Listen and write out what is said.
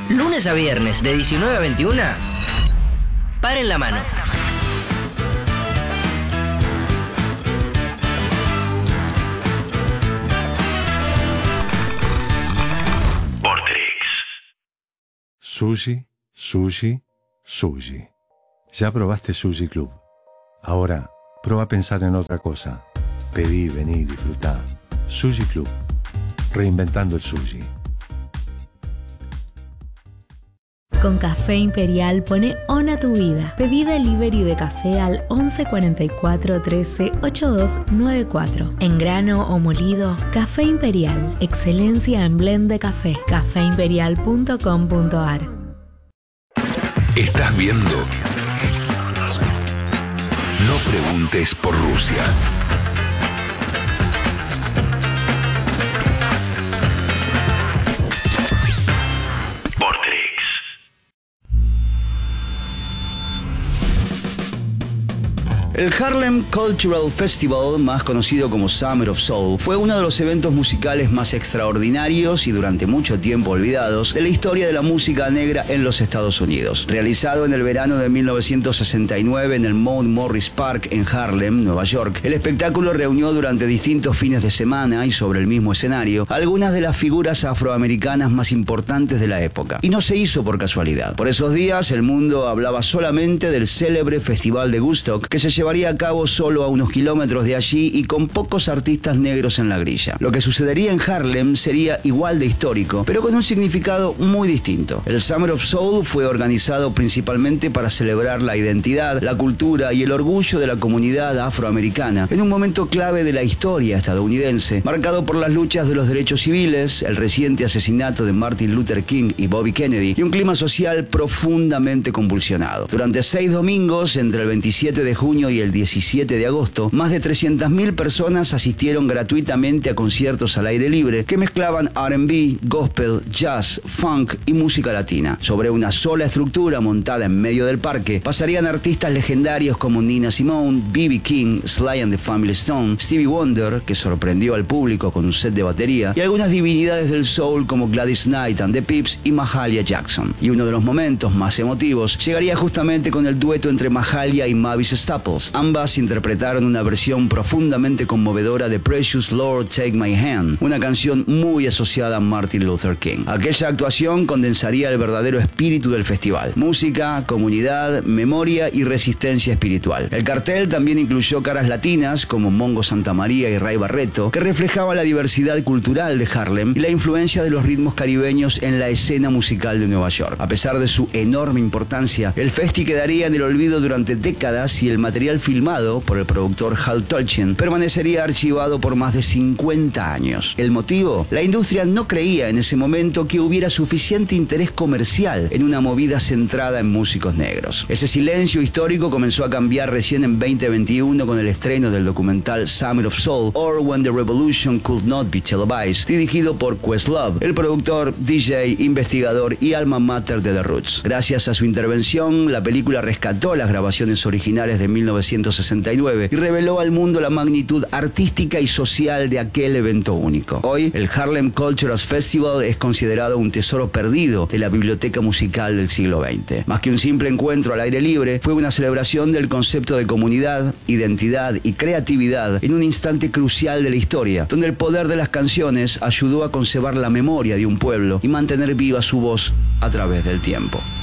Lunes a viernes de 19 a 21. Paren la mano. Sushi, sushi, sushi. Ya probaste Sushi Club. Ahora, prueba a pensar en otra cosa. Pedí, vení, disfrutá. Sushi Club. Reinventando el sushi. Con Café Imperial pone on a tu vida. Pedí delivery de café al 11 44 13 8294. En grano o molido, Café Imperial. Excelencia en blend de café. cafeimperial.com.ar. ¿Estás viendo? No preguntes por Rusia. El Harlem Cultural Festival, más conocido como Summer of Soul, fue uno de los eventos musicales más extraordinarios y durante mucho tiempo olvidados de la historia de la música negra en los Estados Unidos. Realizado en el verano de 1969 en el Mount Morris Park en Harlem, Nueva York, el espectáculo reunió durante distintos fines de semana y sobre el mismo escenario algunas de las figuras afroamericanas más importantes de la época. Y no se hizo por casualidad. Por esos días el mundo hablaba solamente del célebre Festival de Woodstock, que se llevaría a cabo solo a unos kilómetros de allí y con pocos artistas negros en la grilla. Lo que sucedería en Harlem sería igual de histórico, pero con un significado muy distinto. El Summer of Soul fue organizado principalmente para celebrar la identidad, la cultura y el orgullo de la comunidad afroamericana en un momento clave de la historia estadounidense, marcado por las luchas de los derechos civiles, el reciente asesinato de Martin Luther King y Bobby Kennedy y un clima social profundamente convulsionado. Durante 6 domingos, entre el 27 de junio y el 17 de agosto, más de 300.000 personas asistieron gratuitamente a conciertos al aire libre que mezclaban R&B, gospel, jazz, funk y música latina. Sobre una sola estructura montada en medio del parque, pasarían artistas legendarios como Nina Simone, B.B. King, Sly and the Family Stone, Stevie Wonder, que sorprendió al público con un set de batería, y algunas divinidades del soul como Gladys Knight and the Pips y Mahalia Jackson. Y uno de los momentos más emotivos llegaría justamente con el dueto entre Mahalia y Mavis Staples. Ambas interpretaron una versión profundamente conmovedora de Precious Lord Take My Hand, una canción muy asociada a Martin Luther King. Aquella actuación condensaría el verdadero espíritu del festival: música, comunidad, memoria y resistencia espiritual. El cartel también incluyó caras latinas como Mongo Santamaría y Ray Barretto, que reflejaban la diversidad cultural de Harlem y la influencia de los ritmos caribeños en la escena musical de Nueva York. A pesar de su enorme importancia, el festi quedaría en el olvido durante décadas y el material filmado por el productor Hal Tolkien permanecería archivado por más de 50 años. ¿El motivo? La industria no creía en ese momento que hubiera suficiente interés comercial en una movida centrada en músicos negros. Ese silencio histórico comenzó a cambiar recién en 2021 con el estreno del documental Summer of Soul, or When the Revolution Could Not Be Televised, dirigido por Questlove, el productor, DJ, investigador y alma mater de The Roots. Gracias a su intervención, la película rescató las grabaciones originales de 1969 y reveló al mundo la magnitud artística y social de aquel evento único. Hoy, el Harlem Cultural Festival es considerado un tesoro perdido de la biblioteca musical del siglo XX. Más que un simple encuentro al aire libre, fue una celebración del concepto de comunidad, identidad y creatividad en un instante crucial de la historia, donde el poder de las canciones ayudó a conservar la memoria de un pueblo y mantener viva su voz a través del tiempo.